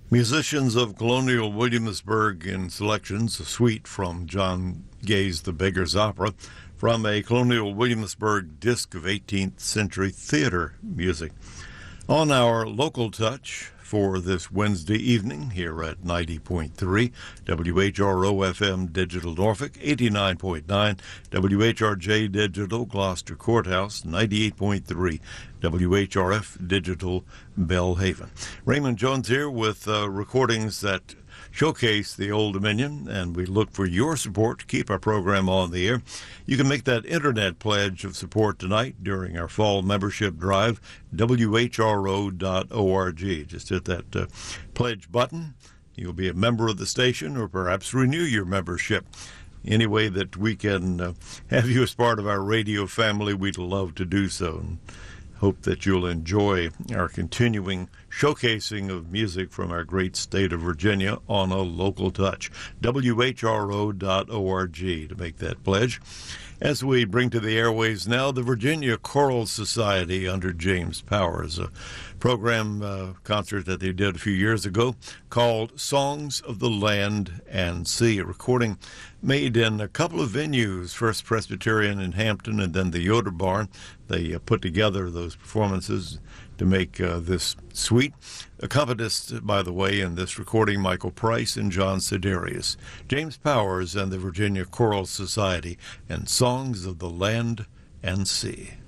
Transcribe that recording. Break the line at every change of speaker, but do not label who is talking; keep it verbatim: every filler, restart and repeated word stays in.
Musicians of Colonial Williamsburg in selections, a suite from John Gay's The Beggar's Opera, from a Colonial Williamsburg disc of eighteenth century theater music. On our local touch for this Wednesday evening here at ninety point three W H R O F M Digital Norfolk, eighty-nine point nine W H R J Digital Gloucester Courthouse, ninety-eight point three W H R F Digital Belhaven. Raymond Jones here with uh, recordings that showcase the Old Dominion, and we look for your support to keep our program on the air. You can make that internet pledge of support tonight during our fall membership drive, W H R O dot org. Just hit that uh, pledge button. You'll be a member of the station, or perhaps renew your membership. Any way that we can uh, have you as part of our radio family, we'd love to do so. And hope that you'll enjoy our continuing showcasing of music from our great state of Virginia on a local touch. W H R O dot org to make that pledge. As we bring to the airwaves now the Virginia Choral Society under James Powers, a program uh, concert that they did a few years ago called Songs of the Land and Sea, a recording made in a couple of venues, First Presbyterian in Hampton and then the Yoder Barn. They uh, put together those performances to make uh, this suite. Accompanists, by the way, in this recording, Michael Price and John Siderius. James Powers and the Virginia Choral Society and Songs of the Land and Sea.